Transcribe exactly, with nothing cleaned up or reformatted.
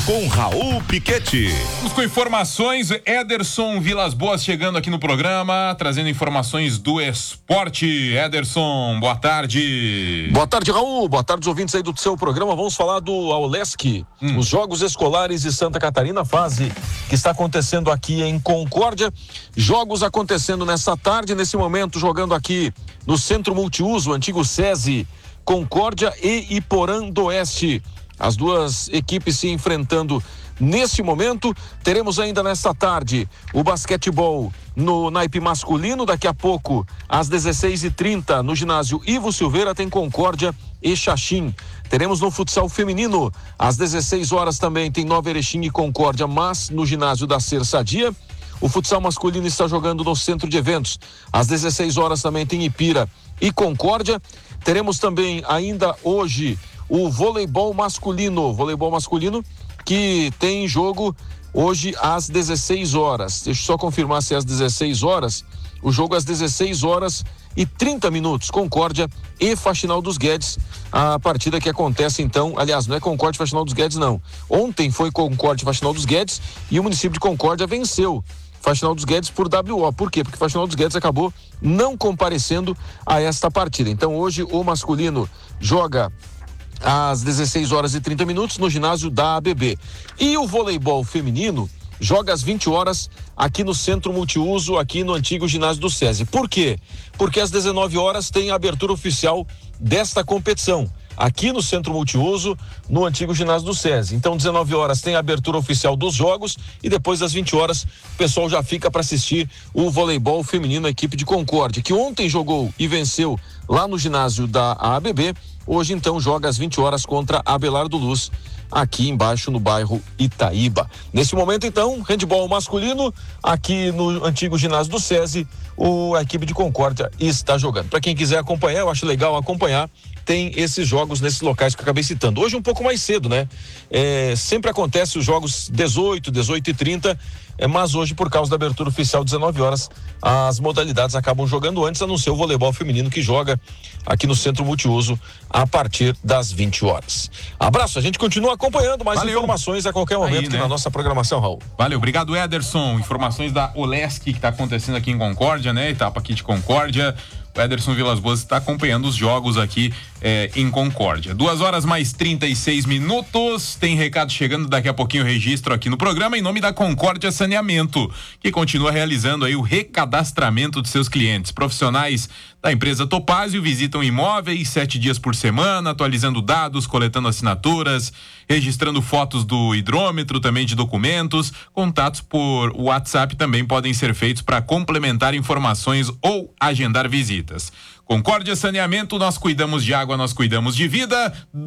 com Raul Piquetti. Vamos com informações. Ederson Vilas Boas chegando aqui no programa, trazendo informações do esporte. Ederson, boa tarde. Boa tarde, Raul. Boa tarde, os ouvintes aí do seu programa. Vamos falar do Aulesc, hum. os Jogos Escolares de Santa Catarina, fase que está acontecendo aqui em Concórdia. Jogos acontecendo nessa tarde, nesse momento, jogando aqui no Centro Multiuso, antigo SESI, Concórdia e Iporã do Oeste. As duas equipes se enfrentando nesse momento. Teremos ainda nesta tarde o basquetebol no naipe masculino. Daqui a pouco, às dezesseis e trinta, no ginásio Ivo Silveira, tem Concórdia e Xaxim. Teremos no futsal feminino, às dezesseis horas também, tem Nova Erechim e Concórdia, mas no ginásio da Ser Sadia. O futsal masculino está jogando no centro de eventos. Às dezesseis horas também tem Ipira e Concórdia. Teremos também ainda hoje o voleibol masculino, voleibol masculino que tem jogo hoje às dezesseis horas. Deixa eu só confirmar se é às dezesseis horas. O jogo às dezesseis horas e trinta minutos, Concórdia e Faxinal dos Guedes. A partida que acontece então, aliás, não é Concórdia e Faxinal dos Guedes não. Ontem foi Concórdia e Faxinal dos Guedes e o município de Concórdia venceu Faxinal dos Guedes por W O. Por quê? Porque Faxinal dos Guedes acabou não comparecendo a esta partida. Então hoje o masculino joga às dezesseis horas e trinta minutos no ginásio da A B B. E o voleibol feminino joga às vinte horas aqui no Centro Multiuso, aqui no antigo ginásio do SESI. Por quê? Porque às dezenove horas tem a abertura oficial desta competição, aqui no Centro Multiuso, no antigo ginásio do SESI. Então, dezenove horas tem a abertura oficial dos jogos e depois das vinte horas o pessoal já fica para assistir o voleibol feminino, a equipe de Concórdia, que ontem jogou e venceu lá no ginásio da A B B. Hoje, então, joga às vinte horas contra a Abelardo Luz, aqui embaixo no bairro Itaíba. Nesse momento, então, handebol masculino, aqui no antigo ginásio do SESI, o, a equipe de Concórdia está jogando. Para quem quiser acompanhar, eu acho legal acompanhar, tem esses jogos nesses locais que eu acabei citando. Hoje um pouco mais cedo, né? É, sempre acontece os jogos dezoito, dezoito e trinta, é, mas hoje, por causa da abertura oficial, dezenove horas, as modalidades acabam jogando antes, a não ser o voleibol feminino que joga aqui no Centro Multiuso a partir das vinte horas. Abraço, a gente continua acompanhando mais Valeu. informações a qualquer momento Aí, aqui né? na nossa programação, Raul. Valeu, obrigado, Ederson. Informações da Aulesc que está acontecendo aqui em Concórdia, né? Etapa aqui de Concórdia. O Ederson Vilas Boas está acompanhando os jogos aqui eh, em Concórdia. Duas horas mais trinta e seis minutos. Tem recado chegando daqui a pouquinho, o registro aqui no programa em nome da Concórdia Saneamento, que continua realizando aí o recadastramento de seus clientes. Profissionais da empresa Topázio visitam imóveis sete dias por semana, atualizando dados, coletando assinaturas, registrando fotos do hidrômetro, também de documentos. Contatos por WhatsApp também podem ser feitos para complementar informações ou agendar visitas. Concórdia Saneamento, nós cuidamos de água, nós cuidamos de vida.